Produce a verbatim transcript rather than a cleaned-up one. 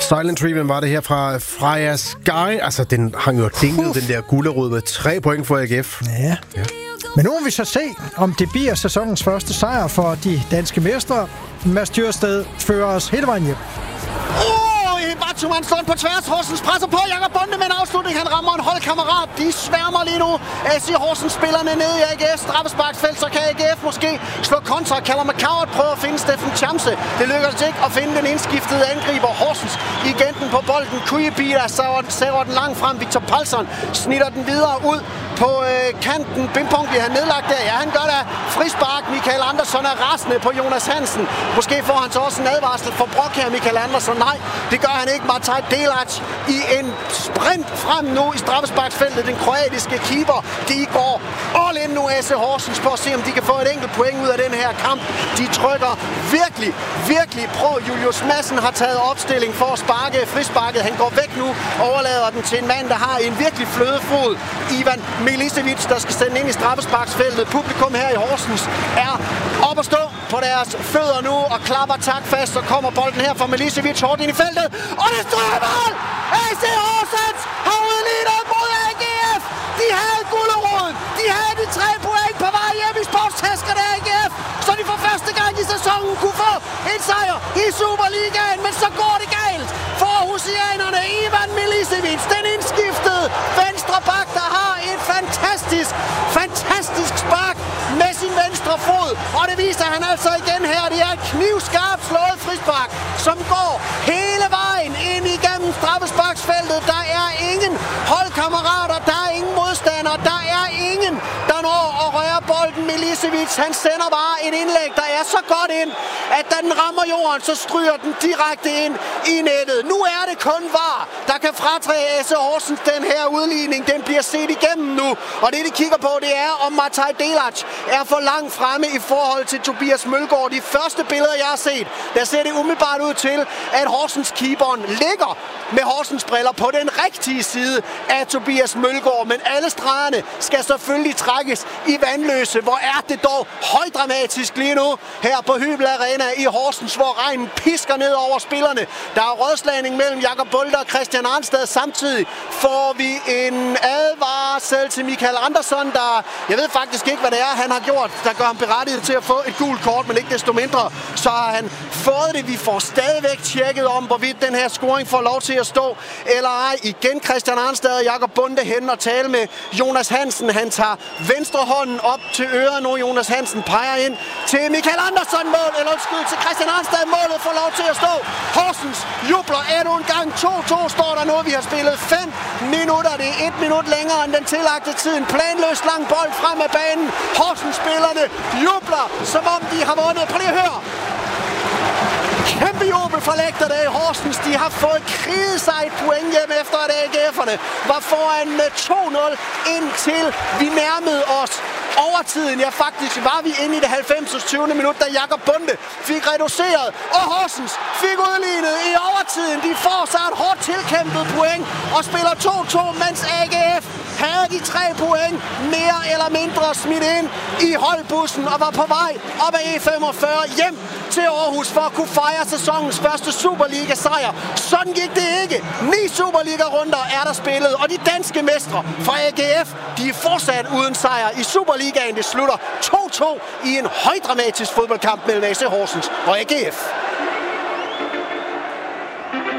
Silent Treatment var det her fra Freja Sky. Altså, den hang jo dinget, den der gulerod med tre point for A G F. Ja. ja. Men nu må vi så se, om det bliver sæsonens første sejr for de danske mestre. Mads Djursted fører os hele vejen hjem. Batuman slår på tværs. Horsens presser på. Jakob Bonde med en afslutning. Han rammer en holdkammerat. De sværmer lige nu. A C Horsens spillerne nede i A G F straffesparksfelt. Så kan A G F måske slå kontra. Callum McCoward prøver at finde Steffen Chamse. Det lykkes ikke at finde den indskiftede angriber. Horsens igen den på bolden. Kujebida saver den langt frem. Victor Palsson snitter den videre ud på øh, kanten. Bimpong bliver han nedlagt der. Ja, han gør da frispark. Michael Andersson er rasende på Jonas Hansen. Måske får han så også en advarsel for brok her, Michael Andersson. Nej, det gør han ikke. Martaj Delac i en sprint frem nu i straffesparksfeltet. Den kroatiske keeper. De går all in nu, A C Horsens, på at se, om de kan få et enkelt point ud af den her kamp. De trykker virkelig, virkelig på. Julius Madsen har taget opstilling for at sparke frisparket. Han går væk nu, overlader den til en mand, der har en virkelig flødefod. Ivan Milicevic, der skal sende ind i straffesparksfeltet. Publikum her i Horsens er op at stå på deres fødder nu og klapper taktfast. Så kommer bolden her fra Milicevic hårdt ind i feltet. Og det står i mål! A C Horsens har udlignet mod A G F. De havde gulderåden. De havde de tre point på vej hjem i sportstaskerne af A G F. Så de for første gang i sæsonen kunne få en sejr i Superligaen. Men så går det galt for husianerne. Ivan Milicevic, den indskiftede venstre bak, der har et fantastisk, fantastisk spark med sin venstre fod. Og det viser han altså igen her. Det er et knivskarpt slået frispark, som går hele vejen ind igennem straffesparksfeltet. Der er ingen holdkammerater, der er ingen modstandere, der er ingen, der når at røre bolden. Milicevic, han sender bare et indlæg, der er så godt ind, at da den rammer jorden, så stryger den direkte ind i nettet. Nu er det kun VAR, der kan fratage A C Horsens den her udligning. Den bliver set igennem nu, og det de kigger på, det er, om Martaj Delac er for langt fremme i forhold til Tobias Mølgaard. De første billeder, jeg har set, der ser det umiddelbart ud til, at Horsens keeperen ligger med Horsens briller på den rigtige side af Tobias Mølgaard. Men alle stregerne skal selvfølgelig trækkes i vandløse. Hvor er det dog højdramatisk lige nu her på Hybel Arena i Horsens, hvor regnen pisker ned over spillerne. Der er rådslagning mellem Jakob Bonde og Christian Arnstad. Samtidig får vi en advarsel til Michael Andersson, der, jeg ved faktisk ikke, hvad det er, han har gjort, der gør ham berettiget til at få et gult kort, men ikke desto mindre, så har han fået det. Vi får stadigvæk tjekket om, hvorvidt den her scoring får lov til at stå, eller ej. Igen Christian Arnstad og Jakob Bonde hen og tale med Jonas Hansen. Han tager venstre hånden op til øret nu. Jonas Hansen peger ind til Michael Andersson mål, eller undskyld, til Christian Arnstad. Målet får lov til at stå. Horsens jubler endnu en gang. to to står der nu. Vi har spillet fem minutter. Det er et minut længere end den tillagte tid. En planløs lang bold frem af banen. Horsens spillerne jubler, som om de har vundet. Prøv lige at høre. Kæmpe jubel fra lægterne i Horsens. De har fået kriget sig et point hjem efter, at A G F'erne var foran med to nul indtil vi nærmede os overtiden. Ja, faktisk var vi inde i det halvfems tyvende minut, da Jakob Bonde fik reduceret, og Horsens fik udlignet i overtiden. De får sig et hårdt tilkæmpet point og spiller to to, mens A G F havde de tre point mere eller mindre smidt ind i holdbussen og var på vej op ad E femogfyrre hjem til Aarhus for at kunne fejre sæsonens første Superliga-sejr. Sådan gik det ikke. Ni Superliga-runder er der spillet, og de danske mestre fra A G F, de er fortsat uden sejr i Superligaen. Det slutter to to i en højdramatisk fodboldkamp mellem A C Horsens og A G F.